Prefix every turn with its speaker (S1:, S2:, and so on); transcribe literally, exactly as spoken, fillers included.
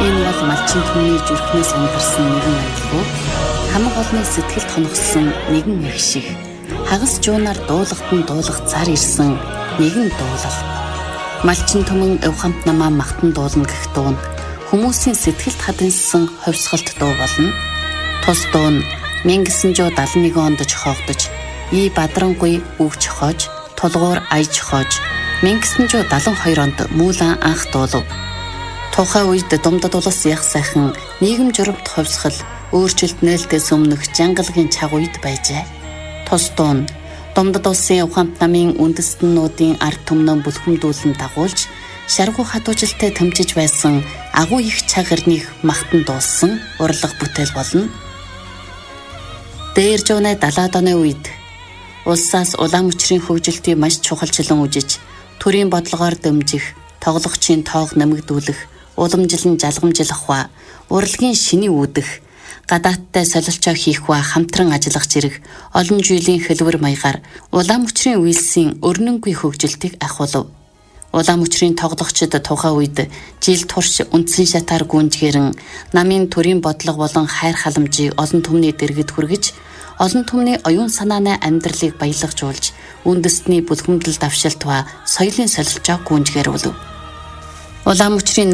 S1: Энэ бол малчин түмний зүрхнээс амьдарсан нэгэн аялгүй, хамаг олны сэтгэлд хоногсон нэгэн их шиг, хагас жуунаар дуулахтан дуулах цар ирсэн нэгэн дуулал. Малчин түмэн эвхамт намаа махтан дуулна гэх дуун хүмүүсийн сэтгэлд хадинсан ховсголт дуу болно. Тус дуу нь мянга девятьсот седьмидесяти нэгэн онд зохиогдож, И Бадрангуй үг зохиож, Тулгуур ая зохиож, мянга девятьсот седьмидесяти хоёр онд мүүлэн анх дуулав. Тухайн үед Думдад улс яг сайхан нийгэм журамт ховсгол, өөрчлөлт нээлтээс өмнөх жангалгийн цаг үед байжээ. Тус дуу нь Думдад улсын Ухамт намын үндэстнүүдийн ард түмнээ бүлхэмдүүлэн дагуулж, шаргуу хатуужилтай тэмцэж байсан агуу их чагарныг махтан дуулсан урлаг бүтээл болно. Дээр жууны далаад оны үед улсаас улаан мөчрийн хөгжилтийг маш чухалчлан үжиж, төрийн бодлогоор дэмжих, тоглогчийн тоог нэмэгдүүлэх, уламжлан жалгамжлах ба урлагийн шиний үүдэх, гадаадтай солилцоо хийх ба хамтран ажиллах зэрэг олон жилийн хэлбэр маягаар улаан мөчрийн үйлсийн өрнөнгүй хөгжилтийг ахуулв. Улаан мөчрийн тоглогчид тухайн үед жил турш үндсэн шатаар гүнжгэрэн намын төрийн бодлого болон хайр халамжийг олон түмний дэргэд хүргэж, олон түмний оюун санааны амьдралыг баялагжуулж, үндэстний бүлхэмдэл давшилт ба соёлын солилцоог гүнжгэрүүлв. Улаан мөчрийн